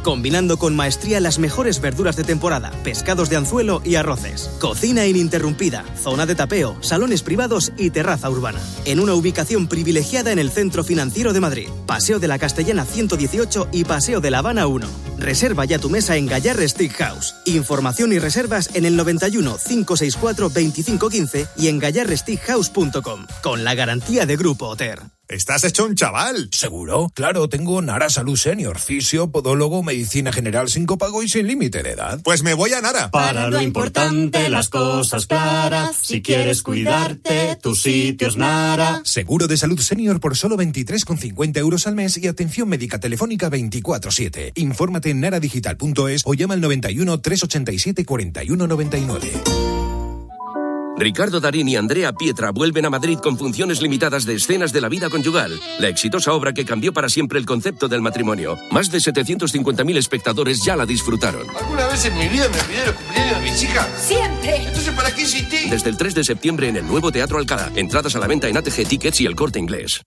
combinando con maestría las mejores verduras de temporada, pescados de anzuelo y arroces. Cocina ininterrumpida, zona de tapeo, salones privados y terraza urbana. En una ubicación privilegiada en el Centro Financiero de Madrid, Paseo de la Castellana 118 y Paseo de la Habana 1. Reserva ya tu mesa en Gallarre Steakhouse. Información y reservas en el 91 564 2515 y en gallarresteakhouse.com, con la garantía de Grupo Oter. ¿Estás hecho un chaval? ¿Seguro? Claro, tengo Nara Salud Senior, fisio, podólogo, medicina general sin copago y sin límite de edad. Pues me voy a Nara. Para lo importante, las cosas claras. Si quieres cuidarte, tu sitio es Nara. Seguro de salud senior por solo 23,50 euros al mes y atención médica telefónica 24/7. Infórmate en naradigital.es o llama al 91 387 4199. Ricardo Darín y Andrea Pietra vuelven a Madrid con funciones limitadas de Escenas de la vida conyugal, la exitosa obra que cambió para siempre el concepto del matrimonio. Más de 750.000 espectadores ya la disfrutaron. ¿Alguna vez en mi vida me olvidé los cumpleaños de mis hijas? ¡Siempre! Entonces, ¿para qué insistí? Desde el 3 de septiembre en el nuevo Teatro Alcalá. Entradas a la venta en ATG Tickets y El Corte Inglés.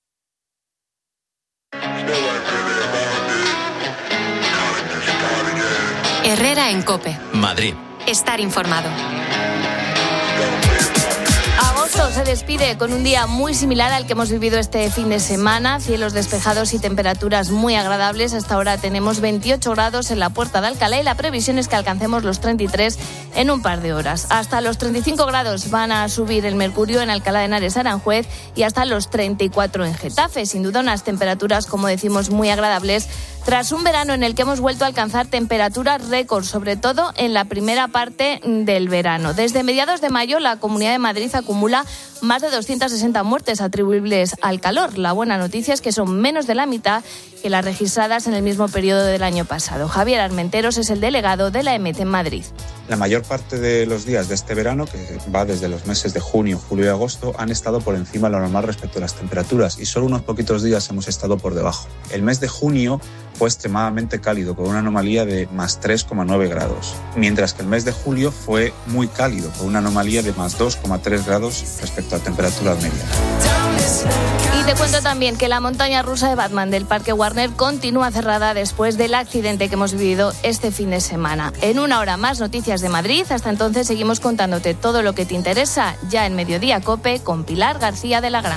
Herrera en COPE. Madrid. Estar informado. Agosto se despide con un día muy similar al que hemos vivido este fin de semana. Cielos despejados y temperaturas muy agradables. Hasta ahora tenemos 28 grados en la Puerta de Alcalá y la previsión es que alcancemos los 33 en un par de horas. Hasta los 35 grados van a subir el mercurio en Alcalá de Henares, Aranjuez, y hasta los 34 en Getafe. Sin duda unas temperaturas, como decimos, muy agradables tras un verano en el que hemos vuelto a alcanzar temperaturas récord, sobre todo en la primera parte del verano. Desde mediados de mayo, la Comunidad de Madrid acumula más de 260 muertes atribuibles al calor. La buena noticia es que son menos de la mitad que las registradas en el mismo periodo del año pasado. Javier Armenteros es el delegado de la EMET en Madrid. La mayor parte de los días de este verano, que va desde los meses de junio, julio y agosto, han estado por encima de lo normal respecto a las temperaturas y solo unos poquitos días hemos estado por debajo. El mes de junio fue extremadamente cálido, con una anomalía de más 3,9 grados, mientras que el mes de julio fue muy cálido, con una anomalía de más 2,3 grados respecto a temperaturas medias. Y te cuento también que la montaña rusa de Batman del Parque Warner continúa cerrada después del accidente que hemos vivido este fin de semana. En una hora más, noticias de Madrid. Hasta entonces seguimos contándote todo lo que te interesa ya en Mediodía COPE con Pilar García de la Granja.